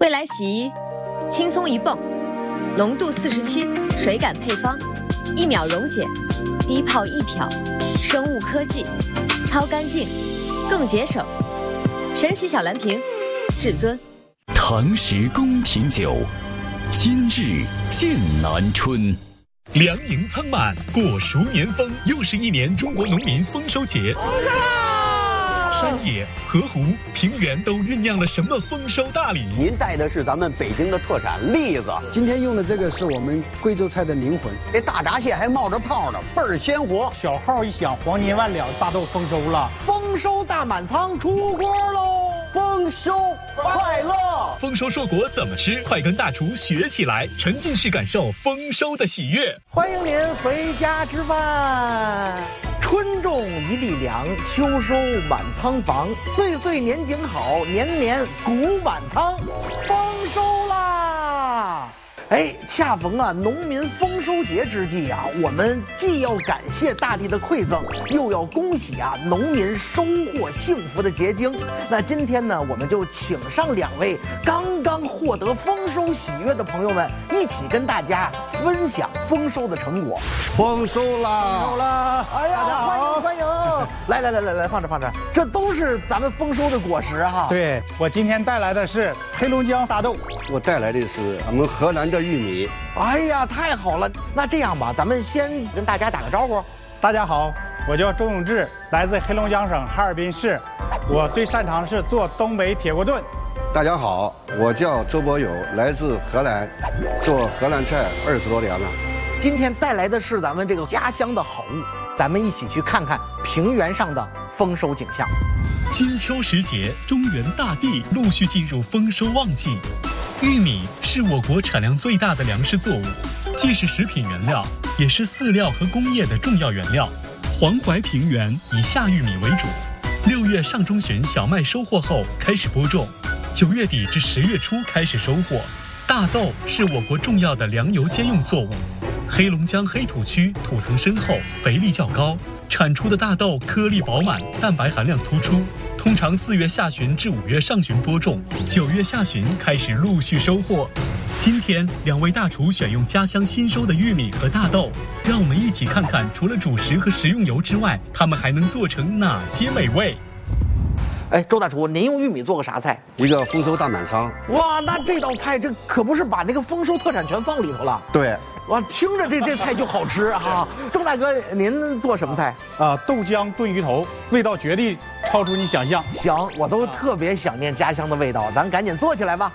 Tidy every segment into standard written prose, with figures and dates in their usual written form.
未来洗衣，轻松一泵，浓度47，水感配方，1秒溶解，低泡易漂，生物科技，超干净，更节省。神奇小蓝瓶，至尊。 唐时宫廷酒，今日剑南春。 粮盈仓满，果熟年丰，又是一年中国农民丰收节。山野、河湖、平原都酝酿了什么丰收大礼？ 您带的是咱们北京的特产栗子， 今天用的这个是我们贵州菜的灵魂。 这大闸蟹还冒着泡呢，倍儿鲜活。 小号一响，黄金万两，大豆丰收了， 丰收大满仓出锅喽！丰收快乐！ 丰收硕果怎么吃？快跟大厨学起来，沉浸式感受丰收的喜悦。 欢迎您回家吃饭。春种一粒粮，秋收满仓房。岁岁年景好，年年谷满仓。丰收啦！哎，恰逢农民丰收节之际啊，我们既要感谢大地的馈赠，又要恭喜农民收获幸福的结晶。那今天呢，我们就请上2位刚刚获得丰收喜悦的朋友们，一起跟大家分享丰收的成果。 丰收啦！ 丰收啦！哎呀，欢迎！来，放着，这都是咱们丰收的果实哈。 对，我今天带来的是黑龙江大豆， 我带来的是我们河南的玉米。 哎呀，太好了！那这样吧，咱们先跟大家打个招呼。 大家好，我叫周永志，来自黑龙江省哈尔滨市。我最擅长是做东北铁锅炖。 大家好，我叫周博友，来自荷兰，做荷兰菜20多年了。 今天带来的是咱们这个家乡的好物，咱们一起去看看平原上的丰收景象。 金秋时节，中原大地陆续进入丰收旺季。玉米是我国产量最大的粮食作物，既是食品原料，也是饲料和工业的重要原料。黄淮平原以夏玉米为主，6月上中旬小麦收获后开始播种，9月底至10月初开始收获。大豆是我国重要的粮油兼用作物。黑龙江黑土区土层深厚，肥力较高，产出的大豆颗粒饱满，蛋白含量突出。通常4月下旬至5月上旬播种，9月下旬开始陆续收获。今天2位大厨选用家乡新收的玉米和大豆，让我们一起看看除了主食和食用油之外，他们还能做成哪些美味。 哎，周大厨，您用玉米做个啥菜？ 一个丰收大满仓。 哇，那这道菜这可不是把那个丰收特产全放里头了。 对。 哇，听着这菜就好吃哈！周大哥，您做什么菜？ 豆浆炖鱼头，味道绝对超出你想象。 行，我都特别想念家乡的味道，咱赶紧做起来吧。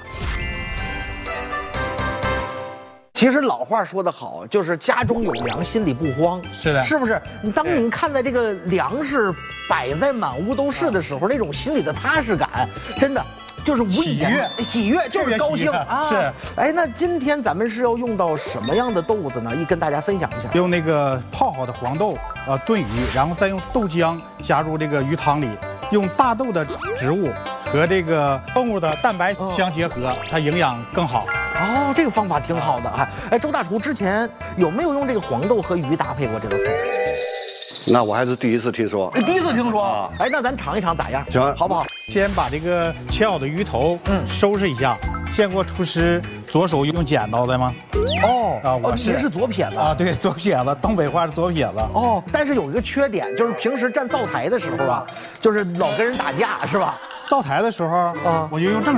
其实老话说得好，就是家中有粮，心里不慌。 是的， 是不是？当您看在这个粮食摆在满屋都是的时候，那种心里的踏实感，真的。就是无以言表，喜悦就是高兴啊！ 是， 哎，那今天咱们是要用到什么样的豆子呢？跟大家分享一下。 用那个泡好的黄豆炖鱼，然后再用豆浆加入这个鱼汤里，用大豆的植物和这个动物的蛋白相结合，它营养更好。 哦，这个方法挺好的啊！哎，周大厨之前有没有用这个黄豆和鱼搭配过这道菜？ 那我还是第一次听说。 第一次听说。哎，那咱尝一尝咋样？ 行， 好不好？ 先把这个切好的鱼头收拾一下。见过厨师左手用剪刀的吗？ 您是左撇子啊？对，左撇子，东北话是左撇子。 哦，但是有一个缺点，就是平时站灶台的时候就是老跟人打架，是吧？ 灶台的时候我就用正